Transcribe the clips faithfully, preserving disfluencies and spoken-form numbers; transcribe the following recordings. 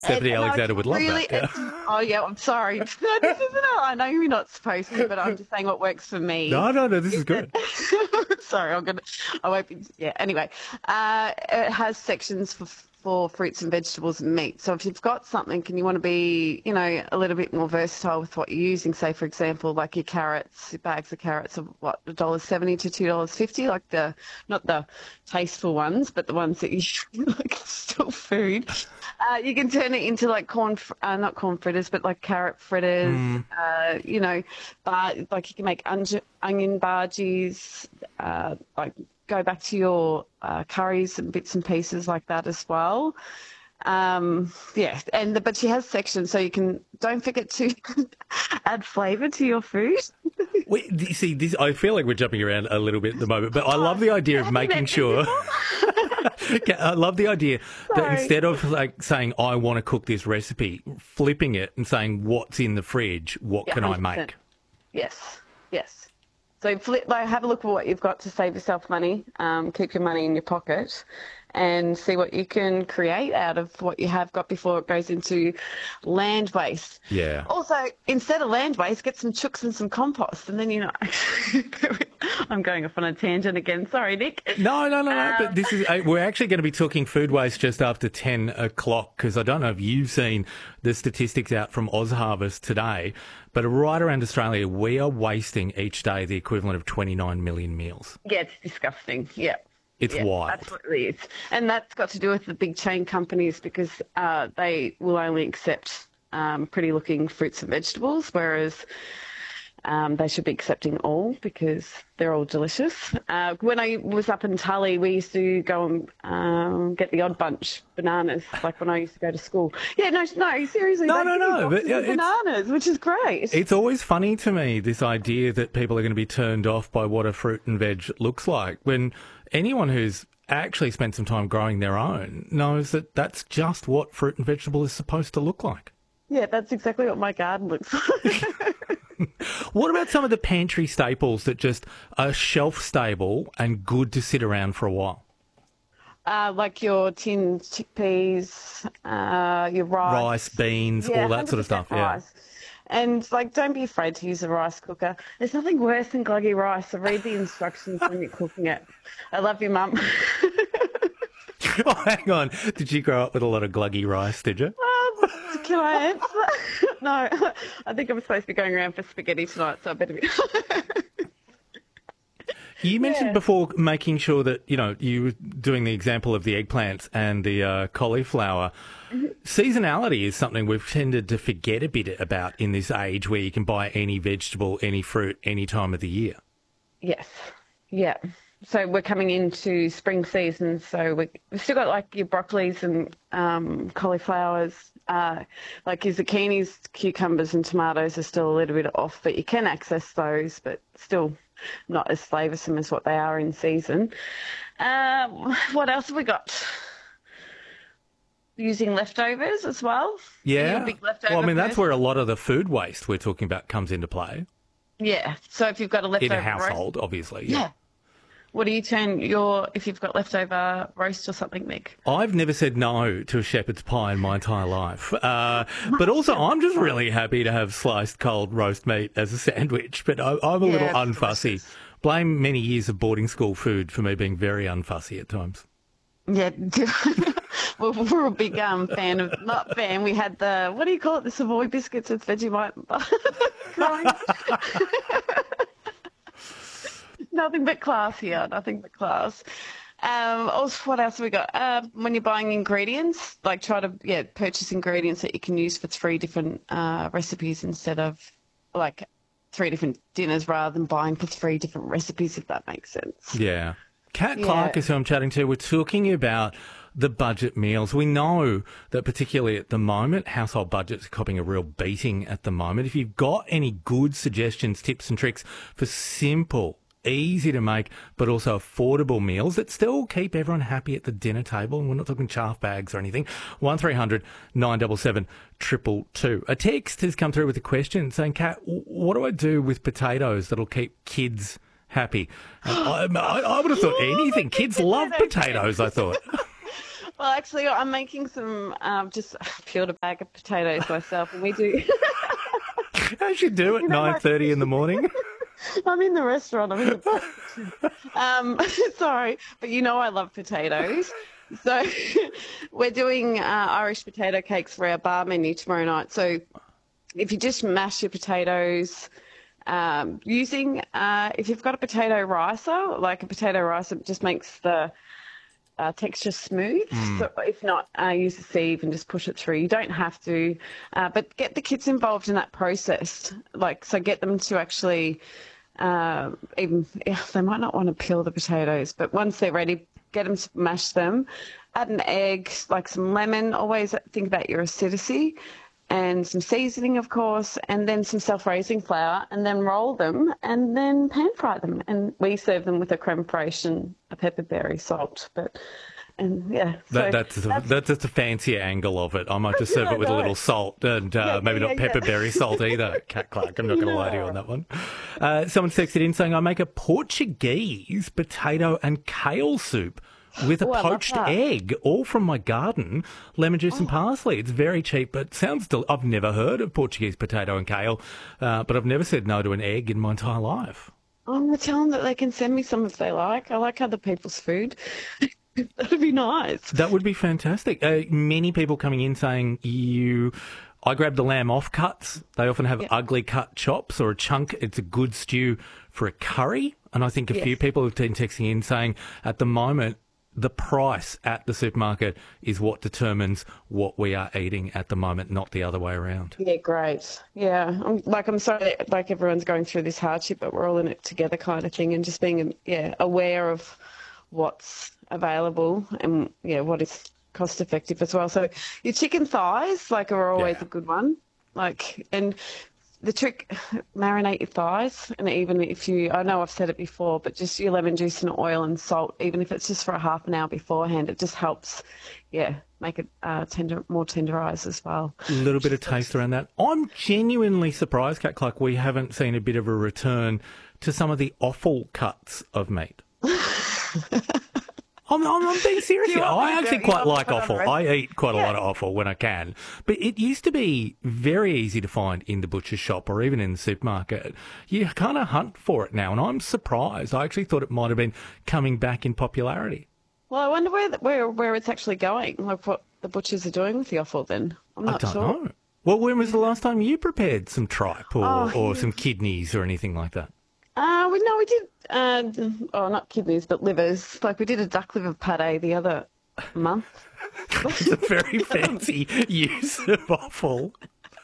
Stephanie And, no, Alexander would love really, that. Yeah. it's- Oh, yeah, I'm sorry. No, this isn't a, I know you're not supposed to, but I'm just saying what works for me. No, no, no, this is good. Sorry, I'm going to, I won't be, yeah, anyway. Uh, it has sections for for fruits and vegetables and meat. So if you've got something and you want to be, you know, a little bit more versatile with what you're using, say, for example, like your carrots, your bags of carrots are, what, one dollar seventy to two dollars fifty, like the, not the tasteful ones, but the ones that you like, still food. Uh, you can turn it into like corn, uh, not corn fritters, but like carrot fritters, Mm. uh, you know, but like you can make onion, onion bhajis, uh, like go back to your uh, curries and bits and pieces like that as well. Um, yeah, and the, but she has sections, so you can, don't forget to add flavour to your food. Wait, you see, this, I feel like we're jumping around a little bit at the moment, but I love the idea of making sure. I love the idea that Sorry. instead of like saying I want to cook this recipe, flipping it and saying what's in the fridge, what Yeah, can I one hundred percent. make? Yes, yes. So flip, like, have a look at what you've got to save yourself money, um, keep your money in your pocket, and see what you can create out of what you have got before it goes into land waste. Yeah. Also, instead of land waste, get some chooks and some compost, and then you know. I'm going off on a tangent again. Sorry, Nick. No, no, no, no. Um, But this is uh, we're actually going to be talking food waste just after ten o'clock because I don't know if you've seen the statistics out from OzHarvest today, but right around Australia, we are wasting each day the equivalent of twenty-nine million meals. Yeah, it's disgusting. Yeah. It's Yeah, wild. absolutely is. And that's got to do with the big chain companies because uh, they will only accept um, pretty looking fruits and vegetables, whereas um, they should be accepting all because they're all delicious. Uh, when I was up in Tully, we used to go and um, get the odd bunch bananas, like when I used to go to school. Yeah, no, no, seriously. No, they no, give you no, boxes but, yeah, of it's- bananas, which is great. It's always funny to me, this idea that people are going to be turned off by what a fruit and veg looks like, when anyone who's actually spent some time growing their own knows that that's just what fruit and vegetable is supposed to look like. Yeah, that's exactly what my garden looks like. What about some of the pantry staples that just are shelf stable and good to sit around for a while? Uh, like your tinned chickpeas, uh, your rice. Rice, beans, Yeah, all that sort of stuff. one hundred Yeah. percent rice. And, like, don't be afraid to use a rice cooker. There's nothing worse than gluggy rice, so read the instructions when you're cooking it. I love you, Mum. Oh, hang on. Did you grow up with a lot of gluggy rice, did you? Um, Can I answer? No, I think I'm supposed to be going around for spaghetti tonight, so I better be... You mentioned Yeah. before making sure that, you know, you were doing the example of the eggplants and the uh, cauliflower. Seasonality is something we've tended to forget a bit about in this age where you can buy any vegetable, any fruit, any time of the year. Yes, yeah. So we're coming into spring season, so we, we've still got like your broccolis and um, cauliflowers, uh, like your zucchinis, cucumbers and tomatoes are still a little bit off, but you can access those, but still not as flavoursome as what they are in season. Uh, what else have we got? Using leftovers as well. Are you a Yeah. big leftover Well, I mean, that's person? where a lot of the food waste we're talking about comes into play. Yeah. So if you've got a In leftover a household, obviously. roast, yeah. What do you turn your if you've got leftover roast or something, Nick? I've never said no to a shepherd's pie in my entire life. Uh, but also, I'm just really happy to have sliced cold roast meat as a sandwich. But I, I'm a Yeah, little it's unfussy. delicious. Blame many years of boarding school food for me being very unfussy at times. Yeah. Well, we're a big um, fan of not fan. We had the what do you call it? The Savoy biscuits with Vegemite. Nothing but class here. Nothing but class. Um, also, what else have we got? Uh, when you're buying ingredients, like try to yeah purchase ingredients that you can use for three different uh, recipes instead of like three different dinners rather than buying for three different recipes. If that makes sense. Yeah. Kat Yeah. Clark is who I'm chatting to. We're talking about the budget meals. We know that particularly at the moment, household budgets are copping a real beating at the moment. If you've got any good suggestions, tips and tricks for simple, easy to make, but also affordable meals that still keep everyone happy at the dinner table, and we're not talking chaff bags or anything, one three hundred nine seven seven two two two. A text has come through with a question saying, Kat, what do I do with potatoes that'll keep kids happy? And I, I, I would have thought anything. Kids love potatoes, I thought. Well, actually, I'm making some, um, just peeled a bag of potatoes myself, and we do. As you do at You know, nine thirty in the morning. I'm in the restaurant. I'm in the kitchen. Um, sorry, but you know I love potatoes. So we're doing uh, Irish potato cakes for our bar menu tomorrow night. So if you just mash your potatoes, um, using, uh, if you've got a potato ricer, like a potato ricer, it just makes the uh, texture smooth. Mm. So if not, uh, use a sieve and just push it through. You don't have to, uh, but get the kids involved in that process. Like, so get them to actually, uh, even if they might not want to peel the potatoes, but once they're ready, get them to mash them. Add an egg, like some lemon. Always think about your acidity. And some seasoning, of course, and then some self-raising flour, and then roll them, and then pan-fry them. And we serve them with a creme fraiche and a pepperberry salt. But, and yeah. So That, that's, that's, that's just a fancier angle of it. I might just serve Yeah, it with a no. little salt and uh, Yeah, maybe yeah, not yeah, yeah. pepperberry salt either, Cat Clark. I'm not going to lie to you on that one. Uh, someone texted in saying, I make a Portuguese potato and kale soup with a Oh, I love poached that. egg, all from my garden, lemon juice and parsley. It's very cheap, but sounds del- I've never heard of Portuguese potato and kale, uh, but I've never said no to an egg in my entire life. I'm going to tell them that they can send me some if they like. I like other people's food. That'd be nice. That would be fantastic. Uh, many people coming in saying you... I grab the lamb offcuts. They often have Yep. ugly cut chops or a chunk. It's a good stew for a curry. And I think a Yes. few people have been texting in saying at the moment, the price at the supermarket is what determines what we are eating at the moment, not the other way around. Yeah, great. Yeah, I'm, like I'm sorry, that, like everyone's going through this hardship, but we're all in it together, kind of thing, and just being yeah aware of what's available and yeah what is cost effective as well. So your chicken thighs, like, are always Yeah. a good one. Like, and the trick, marinate your thighs, and even if you, I know I've said it before, but just your lemon juice and oil and salt, even if it's just for a half an hour beforehand, it just helps, yeah, make it uh, tender, more tenderised as well. A little bit of taste around that. I'm genuinely surprised, Cat Clark, we haven't seen a bit of a return to some of the offal cuts of meat. I'm, I'm, I'm being serious Do you here. want me I to actually do- you quite want me to like put on offal. the rest? I eat quite a Yeah. lot of offal when I can. But it used to be very easy to find in the butcher's shop or even in the supermarket. You kind of hunt for it now, and I'm surprised. I actually thought it might have been coming back in popularity. Well, I wonder where where where it's actually going, like what the butchers are doing with the offal. Then I'm I not don't sure. know. Well, when was the last time you prepared some tripe or, Oh, or yeah. some kidneys or anything like that? Uh, we no, we did. Uh, oh, not kidneys, but livers. Like we did a duck liver pate the other month. It's a very fancy use of offal.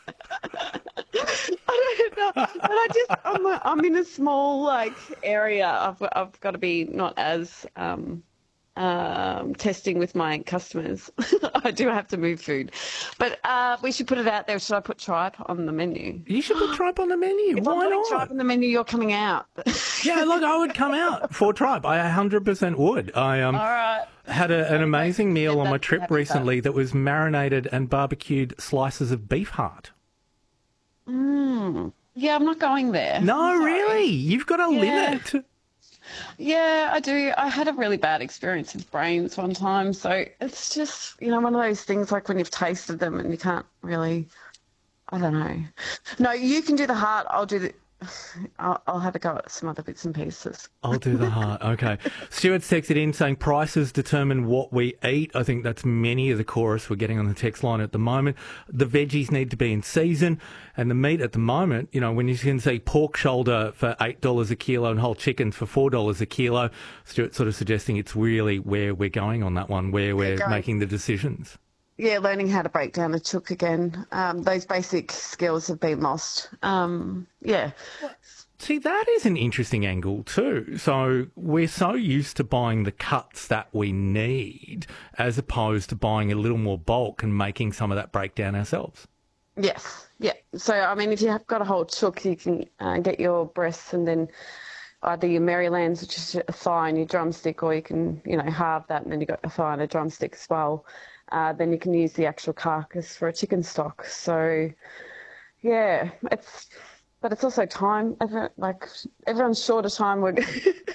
I don't know, but I just I'm, a, I'm in a small like area. I've I've got to be not as um, um, testing with my customers. I do have to move food, but uh, we should put it out there. Should I put tripe on the menu? You should put tripe on the menu. If Why I'm putting not? tripe on the menu, you're coming out. Yeah, look, I would come out for tripe. I one hundred percent would. I um, All right. had a, an amazing meal Yeah, on my that's- trip happy with that. recently that was marinated and barbecued slices of beef heart. Mm. Yeah, I'm not going there. No, I'm sorry. really? You've got a Yeah. limit. Yeah, I do. I had a really bad experience with brains one time. So it's just, you know, one of those things like when you've tasted them and you can't really, I don't know. No, you can do the heart. I'll do the, I'll, I'll have a go at some other bits and pieces. I'll do the heart. Okay. Stuart's texted in saying prices determine what we eat. I think that's many of the chorus we're getting on the text line at the moment. The veggies need to be in season, and the meat at the moment, you know, when you can see pork shoulder for eight dollars a kilo and whole chickens for four dollars a kilo, Stuart's sort of suggesting it's really where we're going on that one, where we're going. making the decisions. Yeah, learning how to break down a chook again. Um, those basic skills have been lost. Um, yeah. See, that is an interesting angle too. So we're so used to buying the cuts that we need as opposed to buying a little more bulk and making some of that breakdown ourselves. Yes. Yeah. So, I mean, if you have got a whole chook, you can uh, get your breasts and then either your Marylands, which is a thigh and your drumstick, or you can, you know, halve that and then you've got a thigh and a drumstick as well. Uh, then you can use the actual carcass for a chicken stock. So, yeah, it's, but it's also time. Everyone, like, everyone's short of time. Would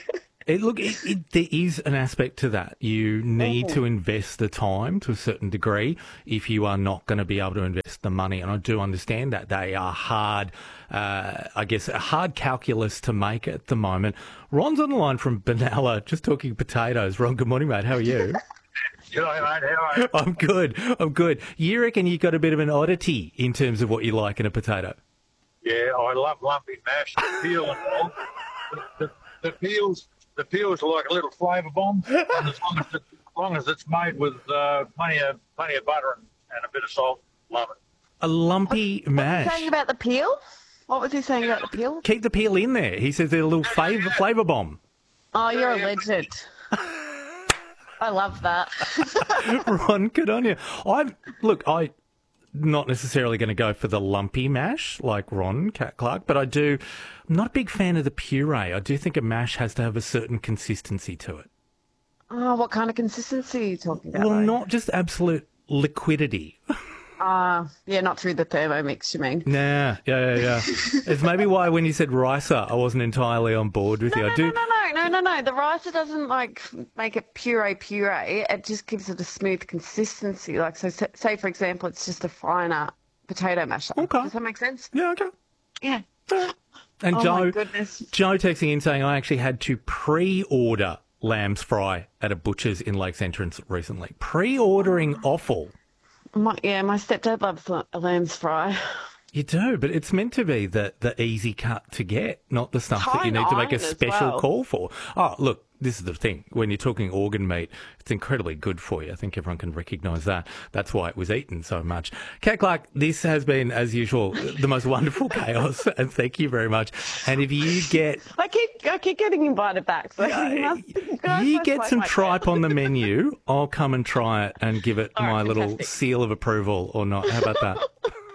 It, look, it, it, there is an aspect to that. You need Mhm. to invest the time to a certain degree if you are not going to be able to invest the money. And I do understand that. They are hard, uh, I guess, a hard calculus to make at the moment. Ron's on the line from Benalla, just talking potatoes. Ron, good morning, mate. How are you? G'day, mate. How are you? I'm good. I'm good. You reckon you've got a bit of an oddity in terms of what you like in a potato? Yeah, I love lumpy mash, the peel and all. The, the, the peels, the peels are like a little flavour bomb, and as long as, it, as long as it's made with uh, plenty of plenty of butter and, and a bit of salt, love it. A lumpy What was he mash. saying about the peel? What was he saying about the peel? Keep the peel in there. He says they're a little flavour, flavour bomb. Oh, you're a legend. I love that. Ron, good on you. I'm look, I not necessarily going to go for the lumpy mash like Ron Cat Clark, but I do. I'm not a big fan of the puree. I do think a mash has to have a certain consistency to it. Oh, what kind of consistency are you talking about? Well, though? not just absolute liquidity. Uh, yeah, not through the Thermomix, you mean? Nah, yeah, yeah, yeah. It's maybe why when you said ricer, I wasn't entirely on board with No, you. no, I do. no, no, no, no, no. The ricer doesn't like make it puree, puree. It just gives it a smooth consistency. Like, so, say, say for example, it's just a finer potato masher. Okay. Does that make sense? Yeah, okay. Yeah. And Oh Joe, my goodness. Joe texting in saying I actually had to pre-order lamb's fry at a butcher's in Lakes Entrance recently. Pre-ordering offal. My, yeah, my stepdad loves la- a lamb's fry. You do, but it's meant to be the, the easy cut to get, not the stuff that you Fine need to make a iron as special well. call for. Oh, look, this is the thing. When you're talking organ meat, it's incredibly good for you. I think everyone can recognise that. That's why it was eaten so much. Cat Clark, this has been, as usual, the most wonderful chaos, and thank you very much. And if you get... I keep, I keep getting invited back. So you must, guys You must get like some my tripe on the menu, I'll come and try it and give it All right, my little fantastic. seal of approval or not. How about that?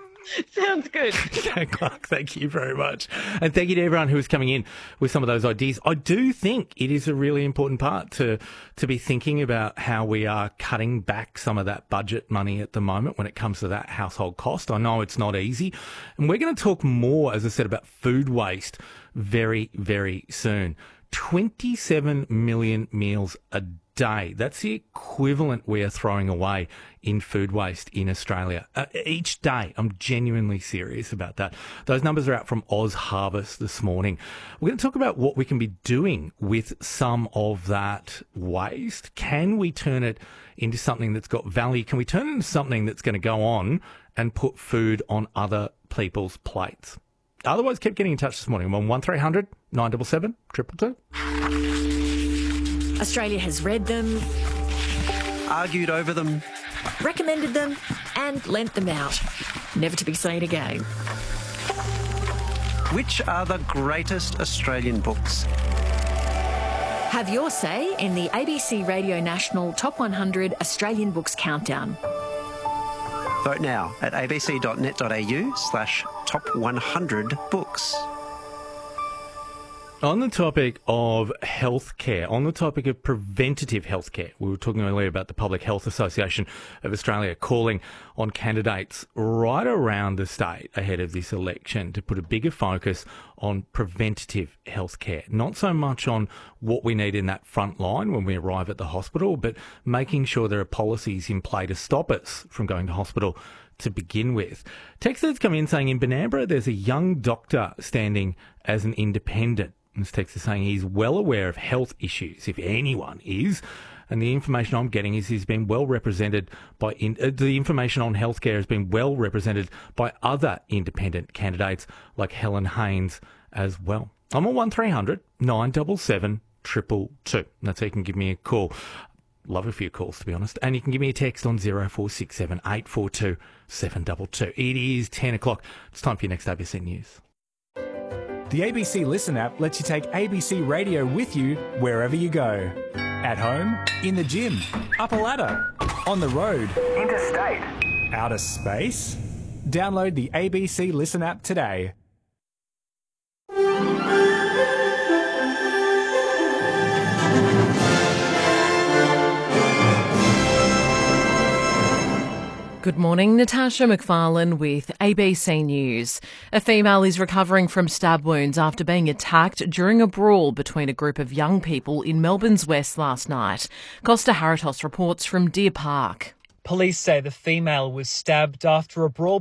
Sounds good. Cat Clark, thank you very much. And thank you to everyone who is coming in with some of those ideas. I do think it is a really important part to, to be thinking about how we are cutting back some of that budget money at the moment when it comes to that household cost. I know it's not easy. And we're going to talk more, as I said, about food waste very, very soon. twenty-seven million meals a day. That's the equivalent we are throwing away in food waste in Australia uh, each day. I'm genuinely serious about that. Those numbers are out from Oz Harvest this morning. We're going to talk about what we can be doing with some of that waste. Can we turn it into something that's got value? Can we turn it into something that's going to go on and put food on other people's plates? Otherwise, keep getting in touch this morning. I'm on one three hundred nine seven seven, two two two. Australia has read them, Argued over them. recommended them, and lent them out. Never to be seen again. Which are the greatest Australian books? Have your say in the A B C Radio National Top one hundred Australian Books Countdown. Vote now at abc.net.au slash top 100 books. On the topic of healthcare, on the topic of preventative healthcare, we were talking earlier about the Public Health Association of Australia calling on candidates right around the state ahead of this election to put a bigger focus on preventative healthcare. Not so much on what we need in that front line when we arrive at the hospital, but making sure there are policies in play to stop us from going to hospital to begin with. Texters come in saying in Benambra there's a young doctor standing as an independent. This text is saying he's well aware of health issues, if anyone is, and the information I'm getting is he's been well represented by, in, uh, the information on healthcare has been well represented by other independent candidates like Helen Haynes as well. I'm on one three hundred nine seven seven, two two two. That's how you can give me a call. Love a few calls, to be honest. And you can give me a text on zero four six seven eight four two seven two two. It is ten o'clock. It's time for your next A B C News. The A B C Listen app lets you take A B C Radio with you wherever you go. At home, in the gym, up a ladder, on the road, interstate, outer space. Download the A B C Listen app today. Good morning, Natasha McFarlane with A B C News. A female is recovering from stab wounds after being attacked during a brawl between a group of young people in Melbourne's West last night. Costa Haritos reports from Deer Park. Police say the female was stabbed after a brawl